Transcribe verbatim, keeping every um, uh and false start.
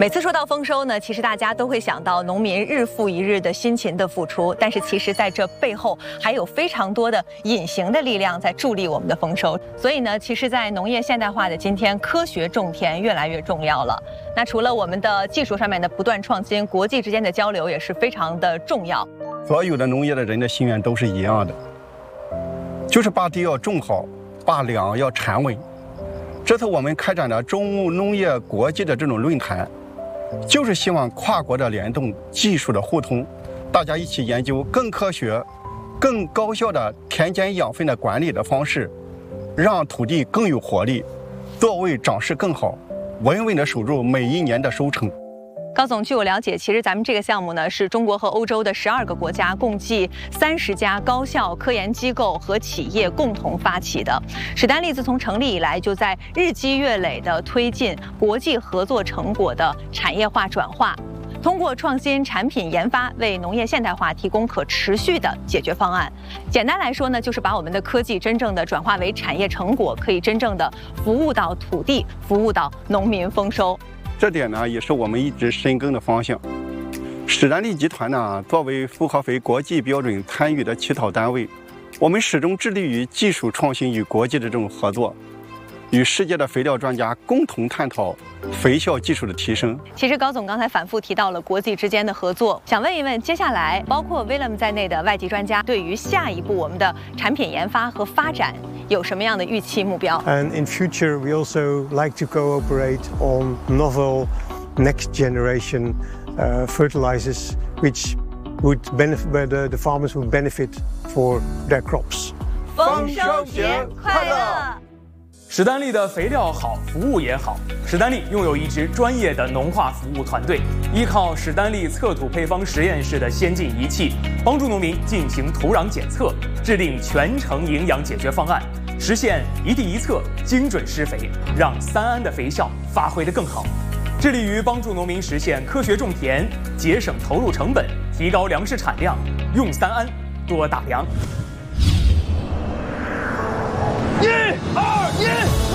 每次说到丰收呢，其实大家都会想到农民日复一日的辛勤的付出，但是其实在这背后还有非常多的隐形的力量在助力我们的丰收。所以呢，其实，在农业现代化的今天，科学种田越来越重要了。那除了我们的技术上面的不断创新，国际之间的交流也是非常的重要。 所有的农业的人的心愿都是一样的，就是把地要种好，把粮要产稳。这次我们开展的中欧农业国际的这种论坛，就是希望跨国的联动、技术的互通，大家一起研究更科学、更高效的田间养分的管理的方式，让土地更有活力，作物长势更好，稳稳地守住每一年的收成。 高总，据我了解，其实咱们这个项目呢，是中国和欧洲的十二个国家共计三十家高校、科研机构和企业共同发起的。史丹利自从成立以来，就在日积月累地推进国际合作成果的产业化转化，通过创新产品研发，为农业现代化提供可持续的解决方案。简单来说呢，就是把我们的科技真正的转化为产业成果，可以真正的服务到土地，服务到农民丰收。 这点呢，也是我们一直深耕的方向。史丹利集团呢，作为复合肥国际标准参与的起草单位，我们始终致力于技术创新与国际的这种合作，与世界的肥料专家共同探讨肥效技术的提升。 其实高总刚才反复提到了国际之间的合作，想问一问，接下来包括 Willem 在内的外籍专家对于下一步我们的产品研发和发展有什么样的预期目标 ？And in future, we also like to cooperate on novel, next generation uh, fertilizers, which would benefit, where the, the farmers would benefit for their crops. 丰收节快乐！ 史丹利的肥料好，服务也好。史丹利拥有一支专业的农化服务团队，依靠史丹利测土配方实验室的先进仪器，帮助农民进行土壤检测，制定全程营养解决方案，实现一地一测、精准施肥，让三安的肥效发挥得更好。致力于帮助农民实现科学种田，节省投入成本，提高粮食产量，用三安，多打粮。 一二一。